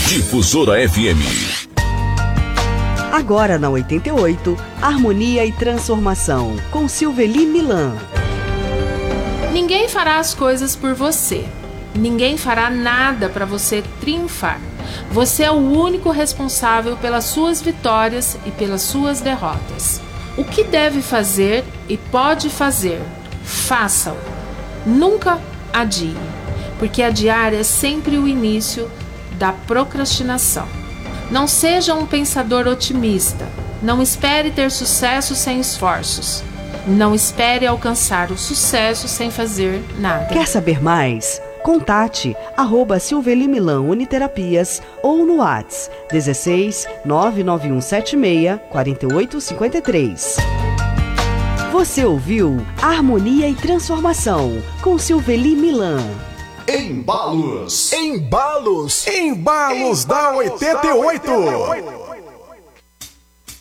Difusora FM. Agora na 88, Harmonia e Transformação, com Silveli Milan. Ninguém fará as coisas por você. Ninguém fará nada para você triunfar. Você é o único responsável pelas suas vitórias e pelas suas derrotas. O que deve fazer e pode fazer, faça-o. Nunca adie, porque adiar é sempre o início da procrastinação. Não seja um pensador otimista. Não espere ter sucesso sem esforços. Não espere alcançar o sucesso sem fazer nada. Quer saber mais? Contate @Silveli Milan Uniterapias ou no WhatsApp 16 99176 4853. Você ouviu Harmonia e Transformação com Silveli Milan. Embalos da 88.